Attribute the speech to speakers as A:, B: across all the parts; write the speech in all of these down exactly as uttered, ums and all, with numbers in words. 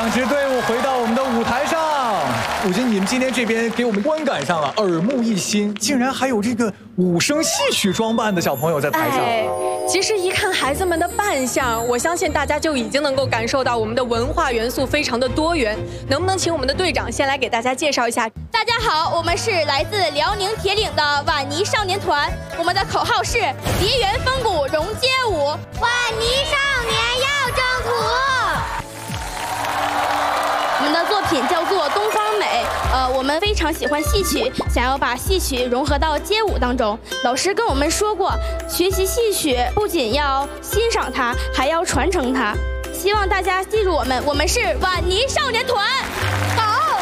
A: 两支队伍回到我们的舞台上。我觉得你们今天这边给我们观感上啊，耳目一新，竟然还有这个五声戏曲装扮的小朋友在台上。
B: 哎，其实一看孩子们的扮相，我相信大家就已经能够感受到我们的文化元素非常的多元。能不能请我们的队长先来给大家介绍一下？
C: 大家好，我们是来自辽宁铁岭的浣泥少年团，我们的口号是梨园风骨融街舞，浣泥少年要征途。我们的作品叫做《东方美》，呃，我们非常喜欢戏曲，想要把戏曲融合到街舞当中。老师跟我们说过，学习戏曲不仅要欣赏它，还要传承它。希望大家记住我们，我们是浣泥少年团。好。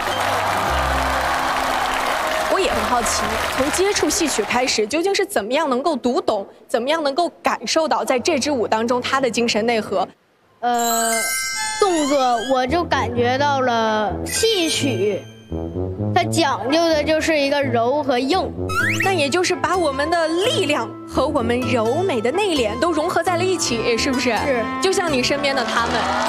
B: 我也很好奇，从接触戏曲开始，究竟是怎么样能够读懂，怎么样能够感受到在这支舞当中它的精神内核？
C: 呃。动作我就感觉到了戏曲，它讲究的就是一个柔和硬，
B: 那也就是把我们的力量和我们柔美的内敛都融合在了一起，是不是？
C: 是。
B: 就像你身边的他们，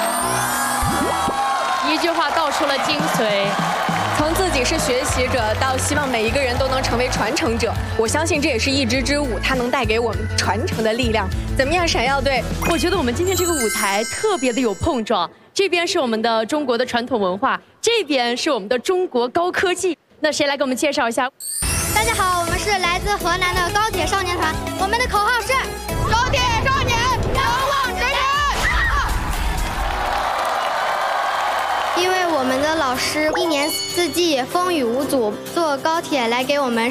D: 一句话道出了精髓。
B: 从自己是学习者到希望每一个人都能成为传承者，我相信这也是一支支舞它能带给我们传承的力量。怎么样，闪耀队？
D: 我觉得我们今天这个舞台特别的有碰撞，这边是我们的中国的传统文化，这边是我们的中国高科技。那谁来给我们介绍一下？
C: 大家好，我们是来自河南的高铁少年团，我们的口号是高铁少年勇往直前。因为我们的老师一年四季风雨无阻，坐高铁来给我们